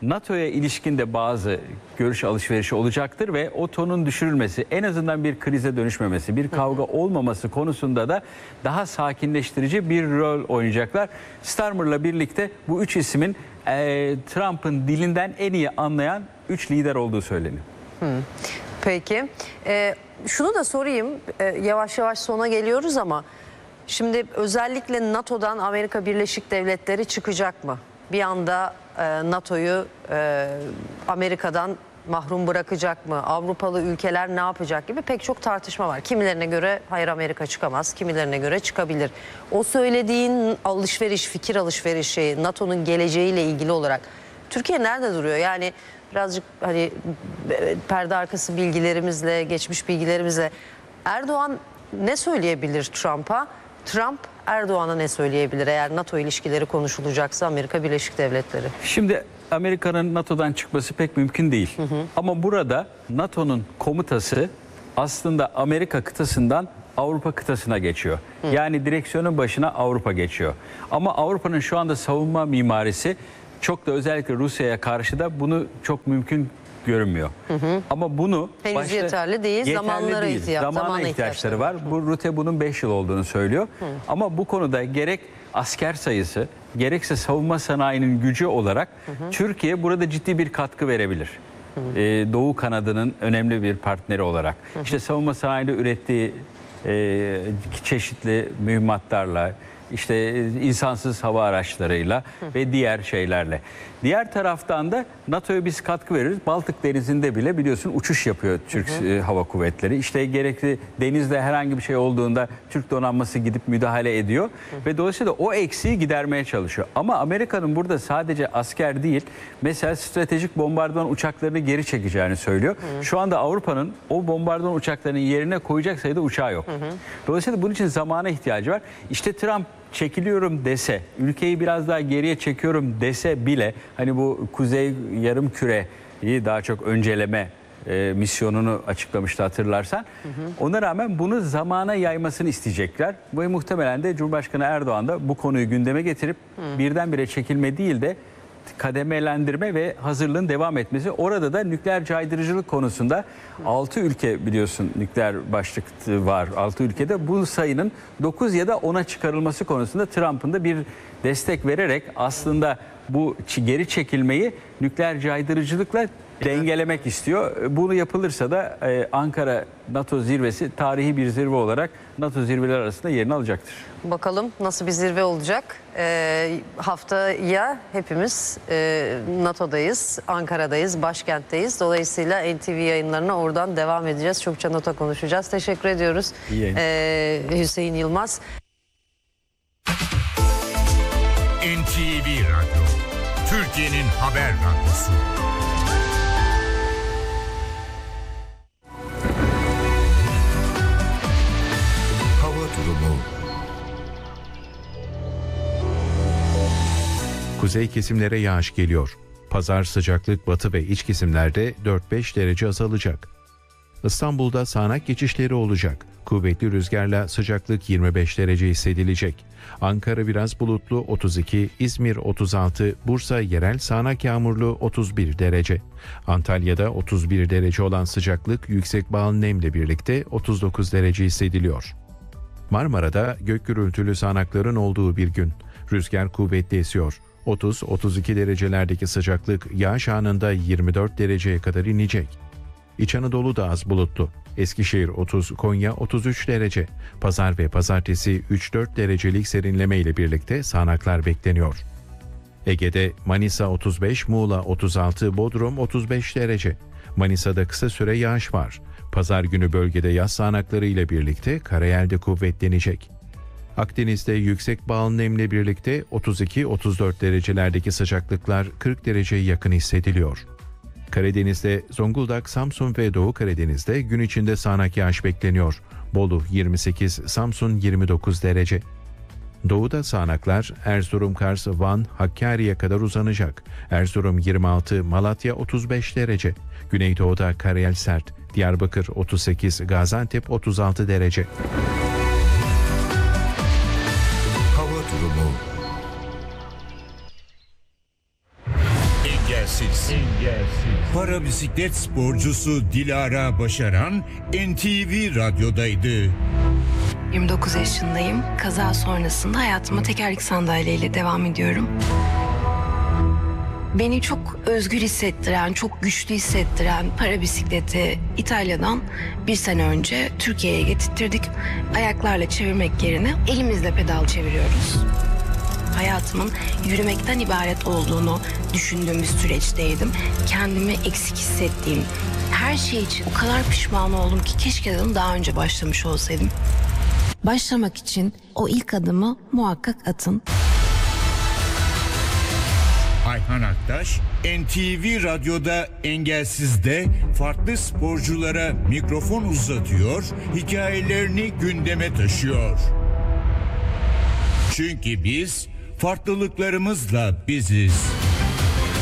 NATO'ya ilişkin de bazı görüş alışverişi olacaktır ve o tonun düşürülmesi, en azından bir krize dönüşmemesi, bir kavga olmaması konusunda da daha sakinleştirici bir rol oynayacaklar. Starmer'la birlikte bu 3 ismin Trump'ın dilinden en iyi anlayan 3 lider olduğu söyleniyor. Peki. Şunu da sorayım. Yavaş yavaş sona geliyoruz ama şimdi özellikle NATO'dan Amerika Birleşik Devletleri çıkacak mı? Bir anda NATO'yu Amerika'dan mahrum bırakacak mı? Avrupalı ülkeler ne yapacak gibi pek çok tartışma var. Kimilerine göre hayır Amerika çıkamaz, kimilerine göre çıkabilir. O söylediğin alışveriş, fikir alışverişi, NATO'nun geleceğiyle ilgili olarak Türkiye nerede duruyor? Yani birazcık hani perde arkası bilgilerimizle, geçmiş bilgilerimizle Erdoğan ne söyleyebilir Trump'a? Trump Erdoğan'a ne söyleyebilir eğer NATO ilişkileri konuşulacaksa Amerika Birleşik Devletleri? Şimdi Amerika'nın NATO'dan çıkması pek mümkün değil. Ama burada NATO'nun komutası aslında Amerika kıtasından Avrupa kıtasına geçiyor. Yani direksiyonun başına Avrupa geçiyor. Ama Avrupa'nın şu anda savunma mimarisi çok da özellikle Rusya'ya karşı da bunu çok mümkün görünmüyor. Ama bunu henüz yeterli değil. Zamana ihtiyaçları var. Bu Rute bunun 5 yıl olduğunu söylüyor. Ama bu konuda gerek asker sayısı gerekse savunma sanayinin gücü olarak Türkiye burada ciddi bir katkı verebilir. Doğu kanadının önemli bir partneri olarak. İşte savunma sanayinde ürettiği çeşitli mühimmatlarla, işte insansız hava araçlarıyla ve diğer şeylerle. Diğer taraftan da NATO'ya biz katkı veririz. Baltık Denizi'nde bile biliyorsun uçuş yapıyor Türk Hava Kuvvetleri. İşte gerekli denizde herhangi bir şey olduğunda Türk donanması gidip müdahale ediyor. Ve dolayısıyla o eksiği gidermeye çalışıyor. Ama Amerika'nın burada sadece asker değil, mesela stratejik bombardıman uçaklarını geri çekeceğini söylüyor. Şu anda Avrupa'nın o bombardıman uçaklarının yerine koyacak sayıda uçağı yok. Dolayısıyla bunun için zamana ihtiyacı var. İşte Trump çekiliyorum dese, ülkeyi biraz daha geriye çekiyorum dese bile hani bu Kuzey Yarımküre'yi daha çok önceleme misyonunu açıklamıştı hatırlarsan. Ona rağmen bunu zamana yaymasını isteyecekler. Ve muhtemelen de Cumhurbaşkanı Erdoğan da bu konuyu gündeme getirip birdenbire çekilme değil de kademelendirme ve hazırlığın devam etmesi. Orada da nükleer caydırıcılık konusunda 6 ülke biliyorsun nükleer başlık var. 6 ülkede bu sayının 9 ya da 10'a çıkarılması konusunda Trump'ın da bir destek vererek aslında bu geri çekilmeyi nükleer caydırıcılıkla dengelemek istiyor. Bunu yapılırsa da Ankara NATO zirvesi tarihi bir zirve olarak NATO zirveler arasında yerini alacaktır. Bakalım nasıl bir zirve olacak. Haftaya hepimiz NATO'dayız, Ankara'dayız, başkentteyiz. Dolayısıyla NTV yayınlarına oradan devam edeceğiz. Çokça NATO konuşacağız. Teşekkür ediyoruz Hüseyin Yılmaz. NTV Radyo, Türkiye'nin haber radyosu. Hava durumu. Kuzey kesimlere yağış geliyor. Pazar sıcaklık batı ve iç kesimlerde 4-5 derece azalacak. İstanbul'da sağanak geçişleri olacak. Kuvvetli rüzgarla sıcaklık 25 derece hissedilecek. Ankara biraz bulutlu 32, İzmir 36, Bursa yerel sağanak yağmurlu 31 derece. Antalya'da 31 derece olan sıcaklık yüksek bağlı nemle birlikte 39 derece hissediliyor. Marmara'da gök gürültülü sağanakların olduğu bir gün. Rüzgar kuvvetli esiyor. 30-32 derecelerdeki sıcaklık yağış anında 24 dereceye kadar inecek. İç Anadolu da az bulutlu. Eskişehir 30, Konya 33 derece. Pazar ve pazartesi 3-4 derecelik serinleme ile birlikte sağanaklar bekleniyor. Ege'de Manisa 35, Muğla 36, Bodrum 35 derece. Manisa'da kısa süre yağış var. Pazar günü bölgede yaz sağanakları ile birlikte karayelde kuvvetlenecek. Akdeniz'de yüksek bağlı nemle birlikte 32-34 derecelerdeki sıcaklıklar 40 dereceye yakın hissediliyor. Karadeniz'de Zonguldak, Samsun ve Doğu Karadeniz'de gün içinde sağanak yağış bekleniyor. Bolu 28, Samsun 29 derece. Doğuda sağanaklar Erzurum, Kars, Van, Hakkari'ye kadar uzanacak. Erzurum 26, Malatya 35 derece. Güneydoğu'da karayel sert. Diyarbakır 38, Gaziantep 36 derece. Hava durumu. Engelsiz. Para bisiklet sporcusu Dilara Başaran NTV Radyo'daydı. 29 yaşındayım. Kaza sonrasında hayatıma tekerlekli sandalyeyle devam ediyorum. Beni çok özgür hissettiren, çok güçlü hissettiren para bisikleti İtalya'dan bir sene önce Türkiye'ye getirttirdik. Ayaklarla çevirmek yerine elimizle pedal çeviriyoruz. Hayatımın yürümekten ibaret olduğunu düşündüğüm bir süreçteydim. Kendimi eksik hissettiğim her şey için o kadar pişman oldum ki keşke dedim daha önce başlamış olsaydım. Başlamak için o ilk adımı muhakkak atın. Ayhan Aktaş, NTV Radyo'da Engelsiz'de farklı sporculara mikrofon uzatıyor, hikayelerini gündeme taşıyor. Çünkü biz farklılıklarımızla biziz.